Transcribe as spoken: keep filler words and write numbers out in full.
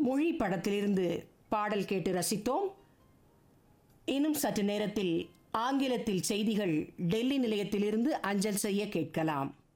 மொழி படத்திலிருந்து பாடல் கேட்டு ரசித்தோம். இன்னும் சற்று நேரத்தில் ஆங்கிலத்தில் செய்திகள் டெல்லி நிலையத்திலிருந்து அஞ்சல் செய்ய கேட்கலாம்.